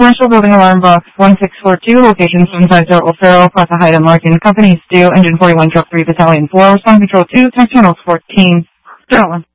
Commercial Building Alarm Box 1642, location 750 Old Farrell, Plaza Heights, Larkin. Company Stu, Engine 41, Truck 3, Battalion 4, Respond Control 2, Tech Channels 14. Gentlemen.